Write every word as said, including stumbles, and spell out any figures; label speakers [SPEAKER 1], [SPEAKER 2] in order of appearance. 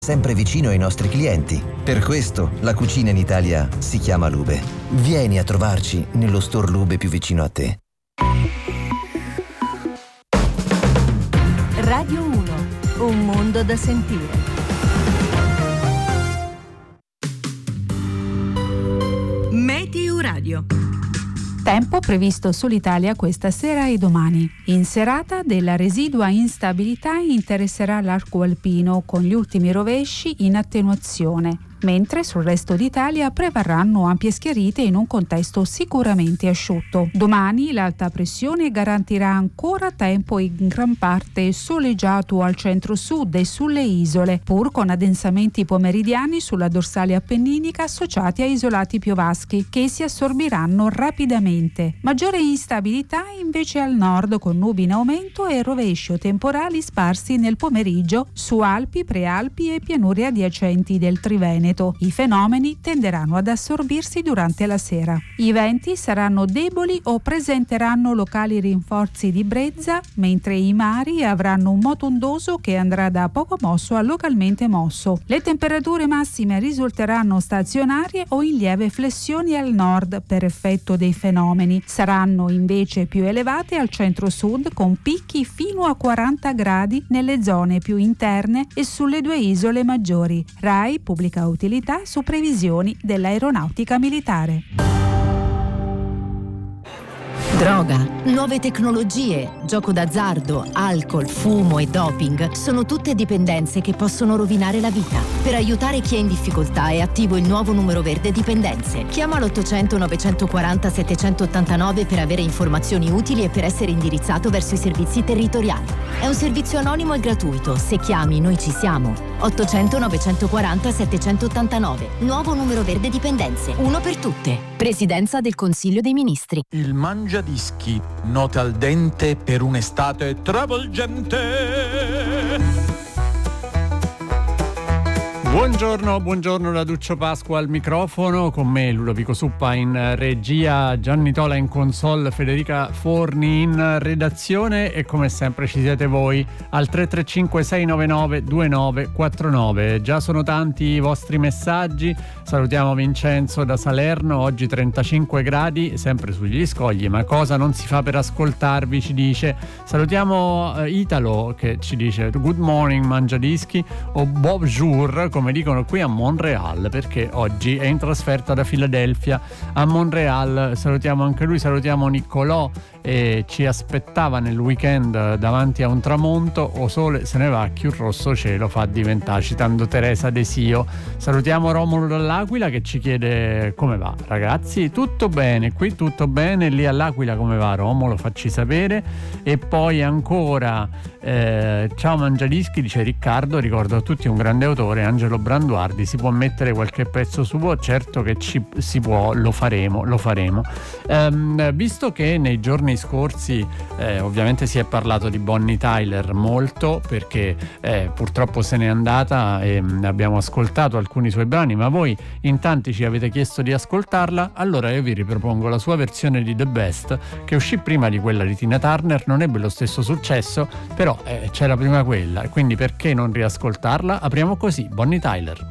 [SPEAKER 1] sempre vicino ai nostri clienti. Per questo la cucina in Italia si chiama Lube. Vieni a trovarci nello store Lube più vicino a te.
[SPEAKER 2] Radio uno, un mondo da sentire. Meteo Radio.
[SPEAKER 3] Tempo previsto sull'Italia questa sera e domani. In serata della residua instabilità interesserà l'arco alpino con gli ultimi rovesci in attenuazione, mentre sul resto d'Italia prevarranno ampie schiarite in un contesto sicuramente asciutto. Domani l'alta pressione garantirà ancora tempo in gran parte soleggiato al centro-sud e sulle isole, pur con addensamenti pomeridiani sulla dorsale appenninica associati a isolati piovaschi che si assorbiranno rapidamente. Maggiore instabilità invece al nord con nubi in aumento e rovesci o temporali sparsi nel pomeriggio su Alpi, Prealpi e pianure adiacenti del Triveneto. I fenomeni tenderanno ad assorbirsi durante la sera. I venti saranno deboli o presenteranno locali rinforzi di brezza, mentre i mari avranno un moto ondoso che andrà da poco mosso a localmente mosso. Le temperature massime risulteranno stazionarie o in lieve flessione al nord per effetto dei fenomeni. Saranno invece più elevate al centro-sud con picchi fino a quaranta gradi nelle zone più interne e sulle due isole maggiori. RAI pubblica utilità su previsioni dell'aeronautica militare.
[SPEAKER 4] Droga, nuove tecnologie, gioco d'azzardo, alcol, fumo e doping sono tutte dipendenze che possono rovinare la vita. Per aiutare chi è in difficoltà è attivo il nuovo numero verde Dipendenze. Chiama l'ottocento novecentoquaranta settecentottantanove per avere informazioni utili e per essere indirizzato verso i servizi territoriali. È un servizio anonimo e gratuito. Se chiami, noi ci siamo. ottocento novecentoquaranta settecentottantanove. Nuovo numero verde Dipendenze. Uno per tutte. Presidenza del Consiglio dei Ministri.
[SPEAKER 5] Il Mangiadischi, note al dente per un'estate travolgente.
[SPEAKER 6] Buongiorno, buongiorno da Duccio Pasqua al microfono, con me Ludovico Suppa in regia, Gianni Tola in console, Federica Forni in redazione e come sempre ci siete voi al tre tre cinque sei nove nove due nove quattro nove. Già sono tanti i vostri messaggi, salutiamo Vincenzo da Salerno, oggi trentacinque gradi, sempre sugli scogli, ma cosa non si fa per ascoltarvi, ci dice. Salutiamo uh, Italo che ci dice good morning Mangiadischi o bonjour, come dicono qui a Montreal, perché oggi è in trasferta da Filadelfia a Montreal. Salutiamo anche lui, salutiamo Niccolò e ci aspettava nel weekend davanti a un tramonto, o sole se ne va, chi un rosso cielo fa diventare, citando Teresa Desio. Salutiamo Romolo dall'Aquila che ci chiede come va ragazzi. Tutto bene, qui tutto bene, lì all'Aquila come va Romolo, facci sapere. E poi ancora eh, ciao Mangiadischi, dice Riccardo, ricordo a tutti un grande autore, Angelo Branduardi, si può mettere qualche pezzo suo? Certo che ci, si può, lo faremo, lo faremo. Ehm, visto che nei giorni scorsi eh, ovviamente si è parlato di Bonnie Tyler molto, perché eh, purtroppo se n'è andata e abbiamo ascoltato alcuni suoi brani, ma voi in tanti ci avete chiesto di ascoltarla, allora io vi ripropongo la sua versione di The Best, che uscì prima di quella di Tina Turner, non ebbe lo stesso successo, però eh, c'era prima quella, quindi perché non riascoltarla? Apriamo così Bonnie Tyler.